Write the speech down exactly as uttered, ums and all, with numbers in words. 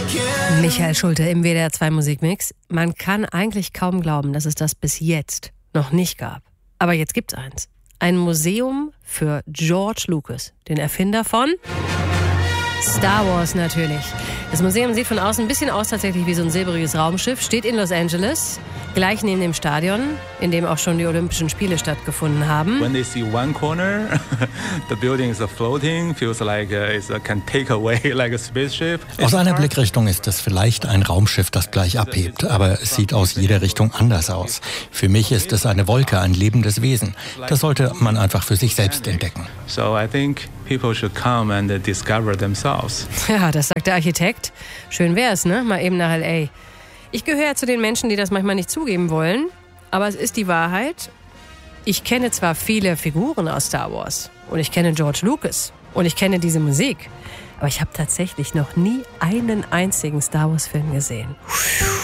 Michael Schulte im W D R zwei Musikmix. Man kann eigentlich kaum glauben, dass es das bis jetzt noch nicht gab. Aber jetzt gibt's eins. Ein Museum für George Lucas, den Erfinder von Star Wars natürlich. Das Museum sieht von außen ein bisschen aus tatsächlich wie so ein silbriges Raumschiff, steht in Los Angeles, gleich neben dem Stadion, in dem auch schon die Olympischen Spiele stattgefunden haben. When they see one corner, the building is floating, feels like it can take away like a spaceship. Aus einer Blickrichtung ist es vielleicht ein Raumschiff, das gleich abhebt, aber es sieht aus jeder Richtung anders aus. Für mich ist es eine Wolke, ein lebendes Wesen. Das sollte man einfach für sich selbst entdecken. So I think people should come and discover themselves. Ja, das sagt der Architekt. Schön wär's, ne? Mal eben nach L A. Ich gehöre zu den Menschen, die das manchmal nicht zugeben wollen, aber es ist die Wahrheit. Ich kenne zwar viele Figuren aus Star Wars und ich kenne George Lucas und ich kenne diese Musik, aber ich habe tatsächlich noch nie einen einzigen Star Wars-Film gesehen.